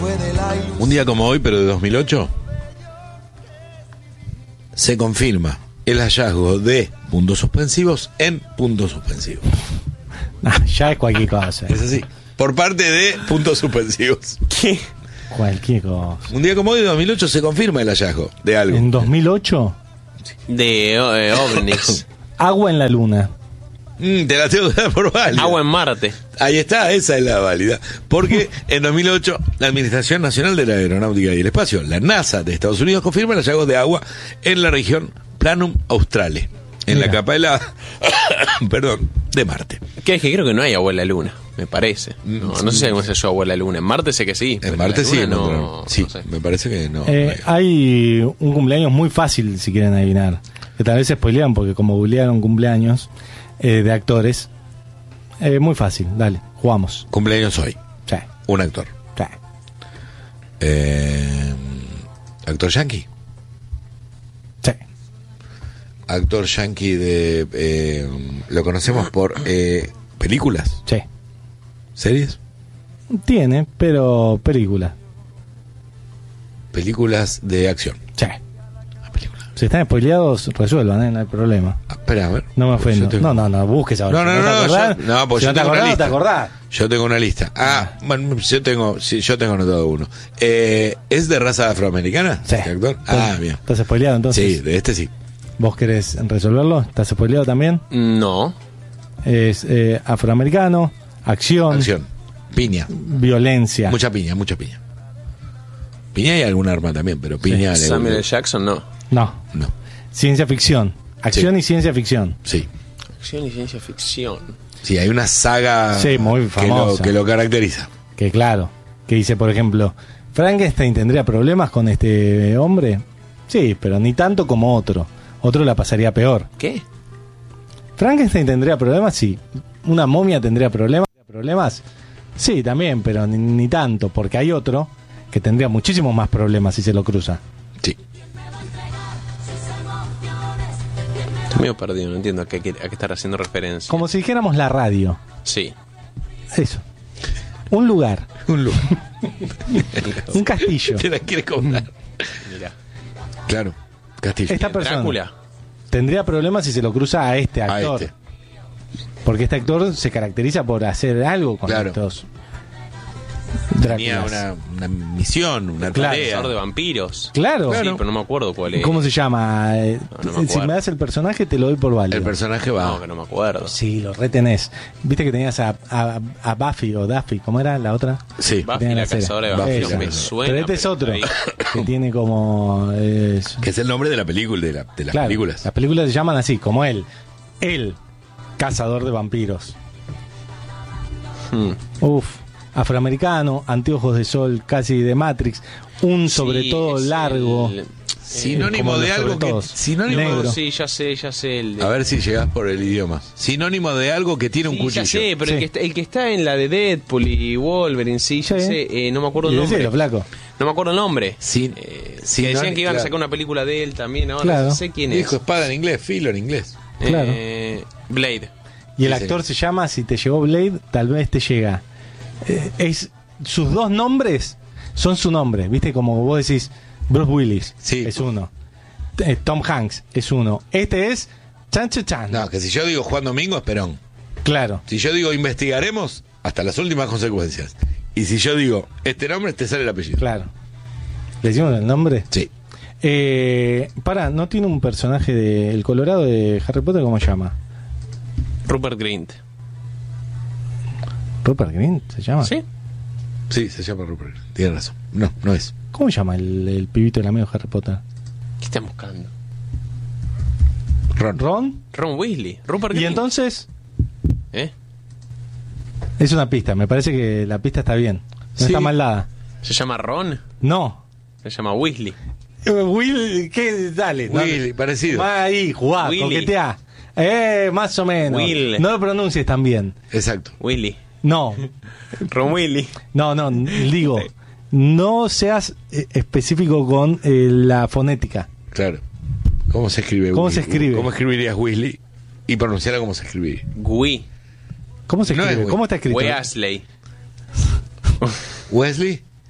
Un día como hoy, pero de 2008, se confirma el hallazgo de puntos suspensivos en puntos suspensivos. Ya es cualquier cosa. Es así. Por parte de puntos suspensivos. ¿Qué? Cualquier cosa. Un día como hoy, de 2008, se confirma el hallazgo de algo. ¿En 2008? De ovnis. Agua en la luna. Te la tengo que dar por válida. Agua en Marte. Ahí está, esa es la válida. Porque en 2008, la Administración Nacional de la Aeronáutica y el Espacio, la NASA de Estados Unidos, confirma el hallazgo de agua en la región Planum Australe, en la capa helada perdón, de Marte. Que es que creo que no hay agua en la luna, me parece. No sé si alguna vez halló agua en la luna. En Marte sé que sí. En Marte sí, no, sí, no sé. me parece que no. Hay un cumpleaños muy fácil, si quieren adivinar. Que tal vez se spoilean, porque como googlearon cumpleaños de actores, muy fácil, dale, jugamos. Cumpleaños hoy. Sí. Un actor. Sí. Actor yankee. Sí. Actor yankee de... lo conocemos por películas. Sí. ¿Series? Tiene, pero película. Películas de acción. Sí. Si están spoileados, resuelvan, no hay problema. Espera, a ver. No me ofendo. Tengo... No, busques ahora. No, ¿Te acordás? pues si yo no te tengo una acordás, lista. no te acordás. Yo tengo una lista. Bueno, yo tengo anotado uno. ¿Es de raza afroamericana? Sí. ¿Este actor? Bien. ¿Estás spoileado entonces? Sí, de este sí. ¿Vos querés resolverlo? ¿Estás spoileado también? No. Es afroamericano, acción, Piña. violencia. Mucha piña. Piña y algún arma también, pero piña... Sí. Samuel L. Jackson no. No. Ciencia ficción. Acción Sí. y ciencia ficción. Sí. Acción y ciencia ficción. Sí, hay una saga Sí, muy famosa. que lo caracteriza. Que claro, que dice, por ejemplo, ¿Frankenstein tendría problemas con este hombre? Sí, pero ni tanto como otro. Otro la pasaría peor. ¿Qué? ¿Frankenstein tendría problemas? Sí. ¿Una momia tendría problemas? Sí, también, pero ni tanto, porque hay otro que tendría muchísimos más problemas si se lo cruza. Sí. Estoy medio perdido, no entiendo a qué estar haciendo referencia. Como si dijéramos la radio. Sí. Eso. Un lugar. Un castillo. Te la quiere contar. Mira. Claro. Castillo. Esta persona Drácula. tendría problemas si se lo cruza a este actor. A este. Porque este actor se caracteriza por hacer algo con estos Tenía Dráculas. una misión, una Claro. tarea. Cazador de vampiros. Claro. Sí, pero no me acuerdo cuál es. ¿Cómo se llama? No me Si acuerdo. me das el personaje te lo doy por válido. El personaje va. No, que no me acuerdo. Sí, lo retenés. Viste que tenías a Buffy o Daffy, ¿cómo era la otra? Sí. Buffy, Tenía la serie. cazadora de Buffy, vampiros. la Me cazadora. suena. Pero este es otro ahí- que tiene como Que es el nombre de la película, de las claro, películas. Las películas se llaman así, como él, el cazador de vampiros. Uf, afroamericano, anteojos de sol, casi de Matrix, un sobre Sí, todo es largo. Sinónimo como de los algo que... sobretodos. Sinónimo Negro. Sí, ya sé. El de... A ver si llegás por el idioma. Sinónimo de algo que tiene un Sí, cuchillo. ya sé, pero Sí. el que está en la de Deadpool y Wolverine, sí, ya Sí. sé. No me acuerdo Y el nombre. decilo, flaco. No me acuerdo el nombre. Sin- Que sinónimo- decían que iban a claro. sacar una película de él también. Ahora Claro. no sé quién es. Dijo espada en inglés, filo en inglés. Claro. Blade. Y el Sí, actor se llama, si te llegó Blade, tal vez te llega. Sus dos nombres son su nombre, ¿viste? Como vos decís, Bruce Willis Sí. es uno. Tom Hanks es uno. Este es Chan Chan Chan. No, que si yo digo Juan Domingo es Perón. Claro. Si yo digo investigaremos, hasta las últimas consecuencias. Y si yo digo este nombre, te sale el apellido. Claro. ¿Le decimos el nombre? Sí. ¿no tiene un personaje de El Colorado de Harry Potter? ¿Cómo se llama? Rupert Grint. ¿Rupert Grint se llama? ¿Sí? Sí, se llama Rupert. Tiene razón. No, no es. ¿Cómo se llama el pibito del amigo de Harry Potter? ¿Qué están buscando? Ron. ¿Ron? Ron Weasley. Rupert Y Grint. entonces, ¿Eh? es una pista. Me parece que la pista está bien. No Sí. está mal dada. ¿Se llama Ron? No. Se llama Weasley. Will, ¿qué? Dale. Willy, parecido. Va ahí, jugá, Willy. coqueteá. Más o menos. Will. No lo pronuncies tan bien. Exacto. Willy. No, Ron Weasley. no, digo, no seas específico con la fonética. Claro. ¿Cómo se escribe? ¿Cómo Willy? se escribe? ¿Cómo escribirías Weasley? Y pronunciarla como se escribiría. Gui. ¿Cómo se No escribe? es ¿Cómo está escrito? Weasley. Wesley.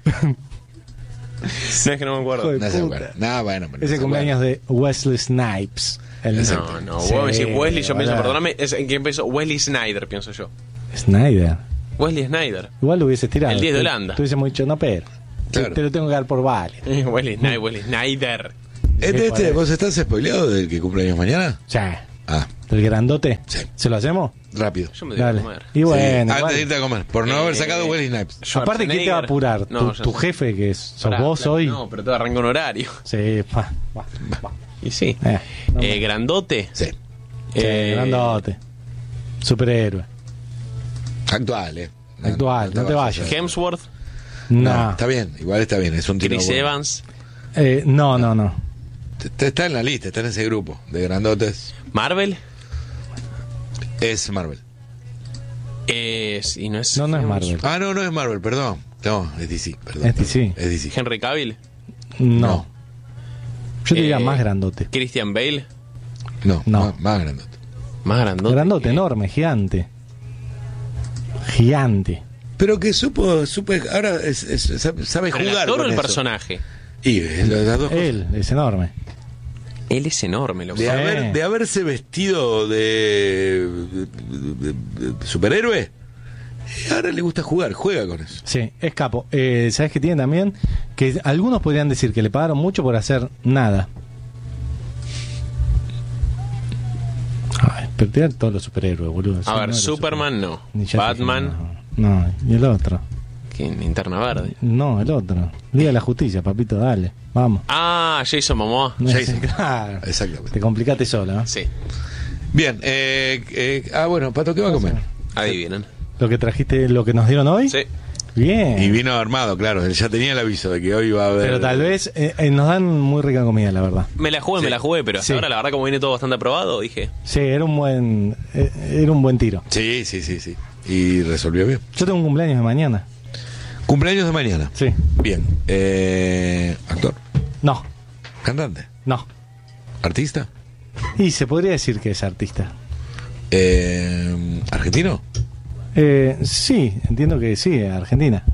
No, es que no me acuerdo. Joder. No se puta. acuerda. No, bueno, pero no Es el se cumpleaños acuerda. de Wesley Snipes. No, no, Sí, vos me decís Wesley, yo pienso, boludo. perdóname, ¿en quién pienso? Wesley Snyder, pienso yo. Snyder. Wesley Snyder. Igual lo hubieses tirado. El 10 de Tú- Holanda. Tú hubiese dicho, no, pero. Claro. Te lo tengo que dar por válido. Wesley Snyder. ¿Vos estás spoileado del que cumple años mañana? Ya. Ah, ¿El grandote? Sí. ¿Se lo hacemos? rápido. Yo me tengo que Dale. comer. Y bueno, Sí, igual. antes de irte a comer, por no haber sacado Wesley Snipes. Aparte, ¿quién te va a apurar? No, ¿Tu ya sé. jefe, que sos Pará, vos claro, hoy? No, pero te arranca un horario. Sí, va. Y sí. No, Grandote. Sí. grandote. Superhéroe. Actual, Actual, no te vayas. Hemsworth. No. Está bien, igual está bien, es un tiro Chris bueno. Evans. No. Está en la lista, está en ese grupo de grandotes. Marvel. Es Marvel. Y no es. No es Marvel. Ah, no es Marvel, perdón. No, es DC, perdón. Es DC. Es DC. Henry Cavill. No. Yo te diría Eh, más grandote. Christian Bale. No, No. Más grandote. Más grandote. Grandote, que- enorme, gigante. Gigante. Pero que supo ahora sabe ¿Pero el jugar actor o con el eso. personaje? Y las dos cosas. Él es enorme. Él es enorme, loco. De haberse vestido de superhéroe, ahora le gusta juega con eso. Sí, es capo. ¿Sabes qué tiene también? Que algunos podrían decir que le pagaron mucho por hacer nada. Ay, pero tienen todos los superhéroes, boludo. A Sí, ver, no los Superman no. superhéroes. Ni Justice, Batman. No, y el otro. Que Linterna Verde. No, el otro. Liga de la Justicia, papito, dale. Vamos. Ah, Jason Momoa. Jason. Claro. Exactamente. Te complicaste solo, ¿no? Sí. Bien, bueno, Pato, ¿qué va a comer? Adivinen. Lo que trajiste, lo que nos dieron hoy. Sí. Bien. Y vino armado, claro, él ya tenía el aviso de que hoy iba a haber... Pero tal vez nos dan muy rica comida, la verdad. Me la jugué, pero hasta Sí. ahora la verdad como viene todo bastante aprobado, dije. Sí, era un buen tiro. Sí. Y resolvió bien. Yo tengo un cumpleaños de mañana. Cumpleaños de mañana. Sí. Bien. Actor, No, cantante, no. artista, Y se podría decir que es artista. argentino, Sí, entiendo que sí, Argentina.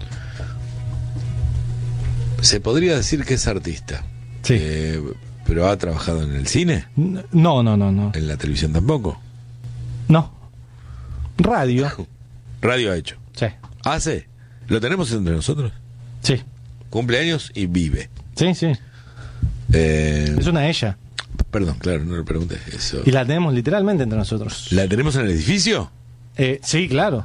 se podría decir que es artista. Sí. Pero ha trabajado en el cine, No. en la televisión tampoco. No. Radio. Radio ha hecho. Sí. Hace. Lo tenemos entre nosotros. Sí. Cumpleaños y vive. Sí. Es una ella. Perdón, claro, no le pregunté eso. Y la tenemos literalmente entre nosotros. ¿La tenemos en el edificio? Sí, claro.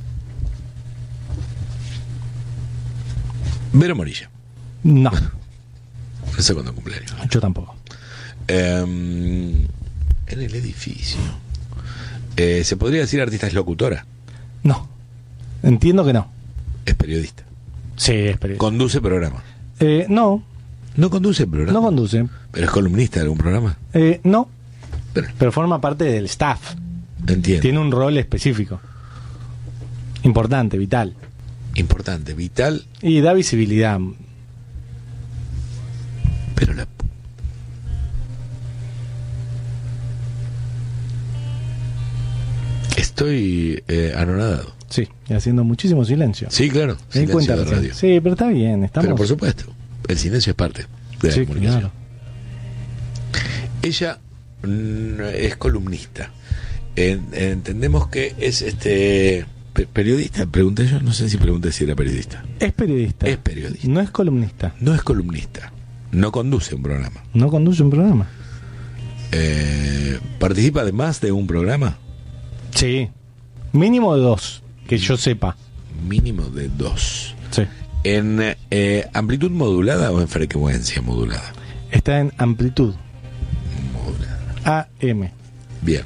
Vero Morilla. No. No sé cuándo cumpleaños. Yo tampoco. En el edificio. ¿Se podría decir artista es locutora? No. Entiendo que no. Es periodista. Sí, es periodista. Conduce programa. No. No conduce programa. No conduce. Pero es columnista de algún programa. No. Pero, Pero forma parte del staff. entiendo. Tiene un rol específico. Importante, vital. Importante, vital. Y da visibilidad. Pero la... Estoy anonadado. Sí, y haciendo muchísimo silencio. Sí, claro. Me di Silencio cuenta de recién. radio. Sí, pero está bien. Estamos... Pero por supuesto, el silencio es parte de la Sí, comunicación. claro. Ella es columnista. Entendemos que es periodista. Pregunté yo, no sé si pregunté si era periodista. Es periodista. Es periodista. No es columnista. No es columnista. No conduce un programa. No conduce un programa. ¿Participa de más de un programa? Sí. Mínimo de 2, que yo sepa. Mínimo de 2. Sí. ¿En amplitud modulada o en frecuencia modulada? Está en amplitud. Modulada. AM. Bien.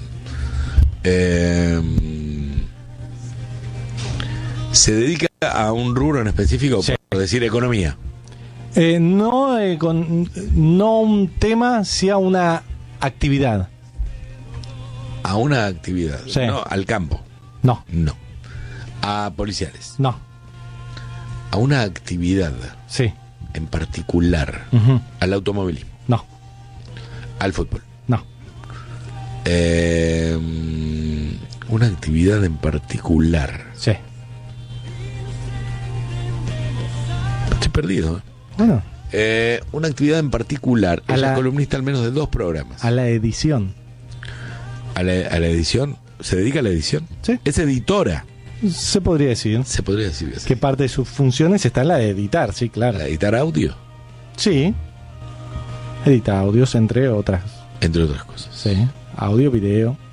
¿Se dedica a un rubro en específico? Sí. Por decir economía. No un tema, sí a una actividad. A una actividad. Sí. No, al campo. No. No. A policiales. No. A una actividad Sí. en particular. Ujú. Al automovilismo. No. Al fútbol. No. Una actividad en particular. Sí. perdido. Bueno, Una actividad en particular. A Ella la- es columnista al menos de 2 programas. a la edición. A la edición. ¿Se dedica a la edición? Sí. Es editora. Se podría decir Se podría decir que sí. que parte de sus funciones está en la de editar, sí, claro. ¿La editar audio? Sí. Edita audios, entre otras. Entre otras cosas. Sí. Audio, video.